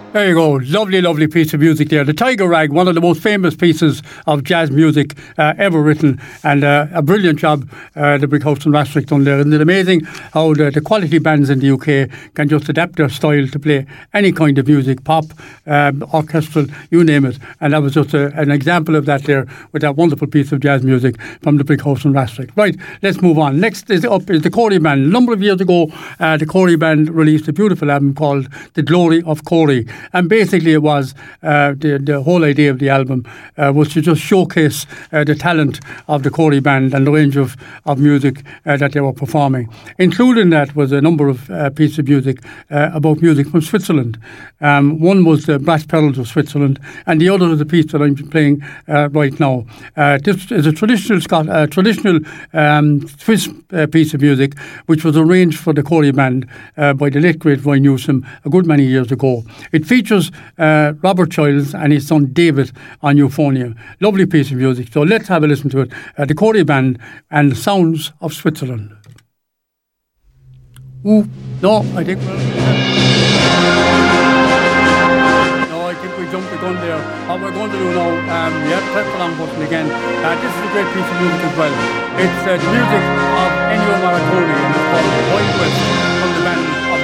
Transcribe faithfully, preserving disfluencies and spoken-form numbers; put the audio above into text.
There you go. Lovely, lovely piece of music there. The Tiger Rag, one of the most famous pieces of jazz music uh, ever written, and uh, a brilliant job uh, the Brickhouse and Rastrick done there. Isn't it amazing how the, the quality bands in the U K can just adapt their style to play any kind of music, pop, um, orchestral, you name it. And that was just a, an example of that there with that wonderful piece of jazz music from the Brickhouse and Rastrick. Right, let's move on. Next is up is the Corey Band. A number of years ago, uh, the Corey Band released a beautiful album called The Glory of Corey. And basically it was, uh, the, the whole idea of the album uh, was to just showcase uh, the talent of the Corey Band and the range of, of music uh, that they were performing. Included in that was a number of uh, pieces of music uh, about music from Switzerland. Um, one was the Brass Pedals of Switzerland, and the other is the piece that I'm playing uh, right now. Uh, this is a traditional Scot- uh, traditional um, Swiss uh, piece of music which was arranged for the Corey Band uh, by the late great Roy Newsom a good many years ago. It features uh, Robert Childs and his son David on euphonium. Lovely piece of music. So let's have a listen to it. Uh, the Corey Band and the Sounds of Switzerland. Ooh, no, I think we're... No, I think we jumped the gun there. What we're going to do now, um, yeah, press the long button again. Uh, this is a great piece of music as well. It's uh, the music of Ennio Morricone, and it's called Wild West.